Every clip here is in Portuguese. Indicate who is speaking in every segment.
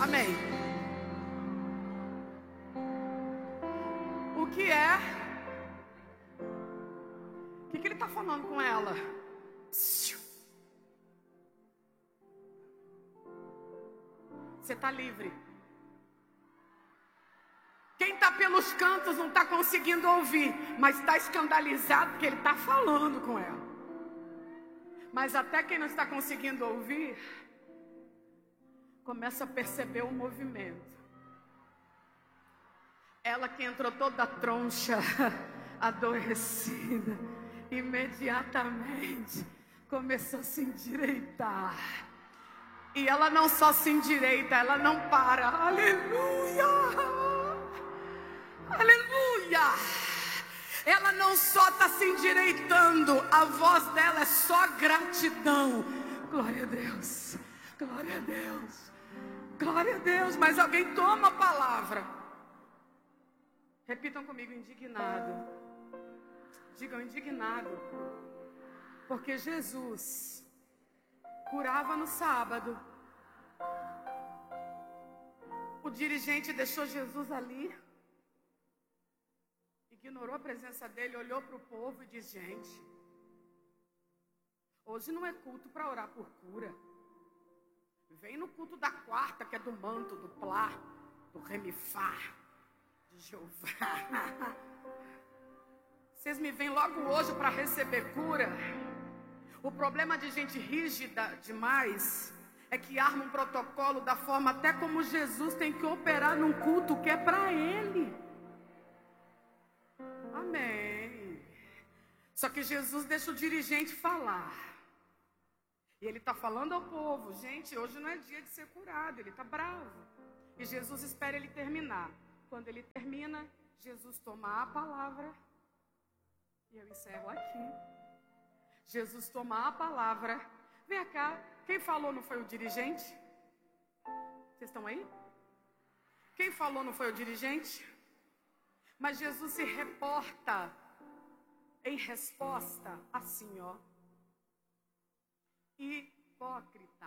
Speaker 1: Amém. O que é? O que ele está falando com ela? Você está livre. Quem está pelos cantos não está conseguindo ouvir, mas está escandalizado porque ele está falando com ela. Mas até quem não está conseguindo ouvir, começa a perceber o movimento. Ela que entrou toda troncha, adoecida, imediatamente começou a se endireitar. E ela não só se endireita, ela não para. Aleluia! Aleluia! Ela não só está se endireitando, a voz dela é só gratidão. Glória a Deus, glória a Deus, glória a Deus. Mas alguém toma a palavra. Repitam comigo, indignado. Digam indignado. Porque Jesus curava no sábado. O dirigente deixou Jesus ali. Ignorou a presença dele, olhou para o povo e disse: gente, hoje não é culto para orar por cura. Vem no culto da quarta, que é do manto, do plá, do remifá, de Jeová. Vocês me vêm logo hoje para receber cura. O problema de gente rígida demais é que arma um protocolo da forma até como Jesus tem que operar num culto que é para ele. Amém. Só que Jesus deixa o dirigente falar. E ele está falando ao povo: gente, hoje não é dia de ser curado. Ele está bravo. E Jesus espera ele terminar. Quando ele termina, Jesus toma a palavra. E eu encerro aqui. Jesus toma a palavra. Vem cá, quem falou não foi o dirigente? Vocês estão aí? Quem falou não foi o dirigente? Mas Jesus se reporta em resposta assim, ó: hipócritas.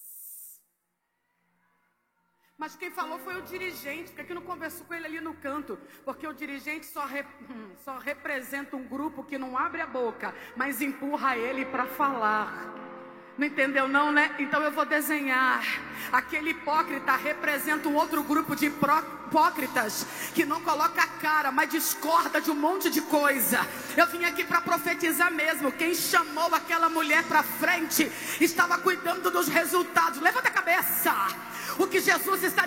Speaker 1: Mas quem falou foi o dirigente. Por que não conversou com ele ali no canto? Porque o dirigente só representa um grupo que não abre a boca, mas empurra ele para falar. Não entendeu não, né? Então eu vou desenhar. Aquele hipócrita representa um outro grupo de hipócritas que não coloca a cara, mas discorda de um monte de coisa. Eu vim aqui para profetizar mesmo. Quem chamou aquela mulher para frente estava cuidando dos resultados. Levanta a cabeça. O que Jesus está